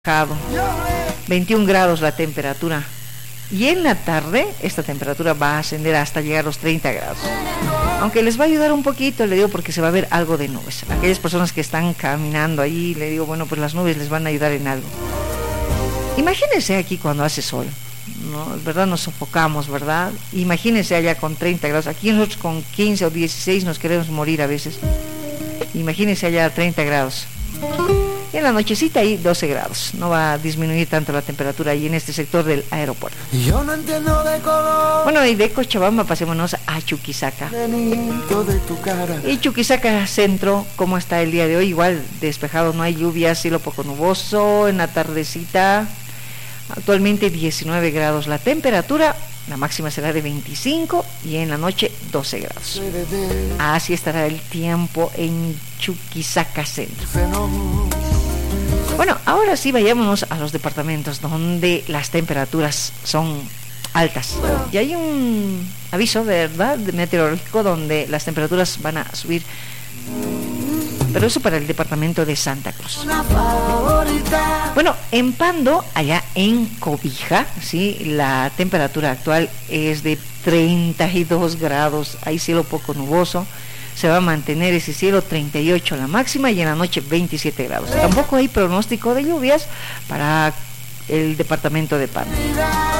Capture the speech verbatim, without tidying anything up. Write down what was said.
bajado, veintiún grados la temperatura, y en la tarde esta temperatura va a ascender hasta llegar a los treinta grados, aunque les va a ayudar un poquito, le digo, porque se va a ver algo de nubes. Aquellas personas que están caminando ahí, le digo, bueno, pues las nubes les van a ayudar en algo. Imagínense aquí cuando hace sol, ¿no? ¿Verdad? Nos sofocamos, ¿verdad? Imagínense allá con treinta grados, aquí nosotros con quince o dieciséis nos queremos morir a veces. Imagínense allá a treinta grados. Y en la nochecita ahí doce grados. No va a disminuir tanto la temperatura ahí en este sector del aeropuerto. Yo no entiendo de color. Bueno, y de Cochabamba pasémonos a Chuquisaca. De tu cara. Y Chuquisaca Centro, ¿cómo está el día de hoy? Igual despejado, no hay lluvia, cielo poco nuboso. En la tardecita, actualmente diecinueve grados la temperatura. La máxima será de veinticinco y en la noche doce grados. Así estará el tiempo en Chuquisaca Centro. Bueno, ahora sí vayámonos a los departamentos donde las temperaturas son altas. Y hay un aviso, ¿verdad?, meteorológico donde las temperaturas van a subir. Pero eso para el departamento de Santa Cruz. Bueno, en Pando, allá en Cobija, ¿sí?, la temperatura actual es de treinta y dos grados. Hay cielo poco nuboso. Se va a mantener ese cielo, treinta y ocho la máxima, y en la noche veintisiete grados. Tampoco hay pronóstico de lluvias para el departamento de Pando.